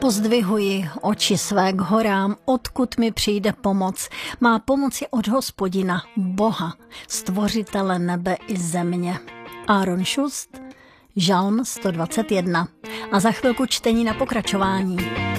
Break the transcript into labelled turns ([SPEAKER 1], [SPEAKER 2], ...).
[SPEAKER 1] Pozdvihuji oči své k horám, odkud mi přijde pomoc. Má pomoc je od Hospodina, Boha, stvořitele nebe i země. Aaron Šust, Žalm 121. A za chvilku čtení na pokračování.